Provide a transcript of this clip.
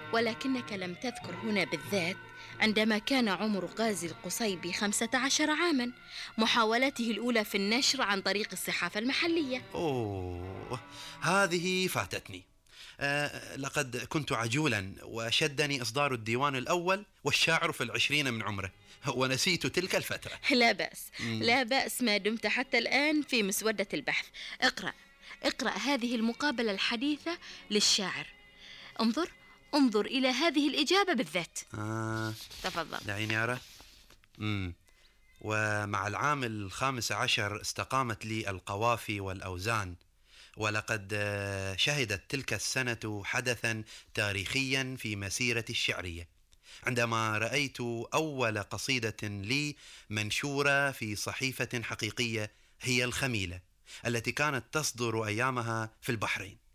ولكنك لم تذكر هنا بالذات عندما كان عمر غازي القصيبي 15 عاما، محاولته الأولى في النشر عن طريق الصحافة المحلية. أوه، هذه فاتتني. لقد كنت عجولا وشدني إصدار الديوان الأول والشاعر في 20 من عمره، ونسيت تلك الفترة. لا بأس، لا بأس ما دمت حتى الآن في مسودة البحث. اقرأ هذه المقابلة الحديثة للشاعر. انظر إلى هذه الإجابة بالذات. تفضل. دعيني أرى. ومع العام 15 استقامت لي القوافي والأوزان، ولقد شهدت تلك السنة حدثا تاريخيا في مسيرتي الشعرية، عندما رأيت أول قصيدة لي منشورة في صحيفة حقيقية، هي الخميلة التي كانت تصدر أيامها في البحرين.